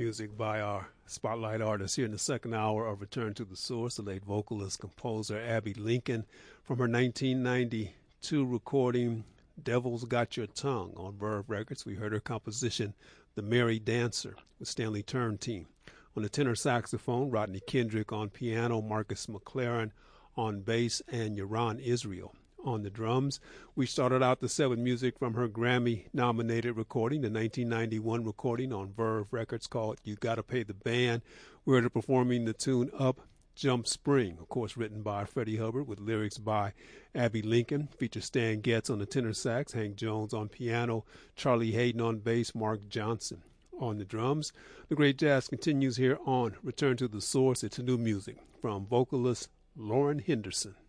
Music by our spotlight artist here in the second hour of Return to the Source, the late vocalist composer Abbey Lincoln, from her 1992 recording Devil's Got Your Tongue on Verve Records. We heard her composition The Merry Dancer with Stanley Turntine. On the tenor saxophone, Rodney Kendrick; on piano, Marcus McLaren; on bass, and Yaron Israel. On the drums, we started out the set with music from her Grammy-nominated recording, the 1991 recording on Verve Records called You Gotta Pay the Band. We heard her performing the tune Up Jump Spring, of course written by Freddie Hubbard with lyrics by Abbey Lincoln. Features Stan Getz on the tenor sax, Hank Jones on piano, Charlie Hayden on bass, Mark Johnson on the drums. The great jazz continues here on Return to the Source. It's new music from vocalist Lauren Henderson.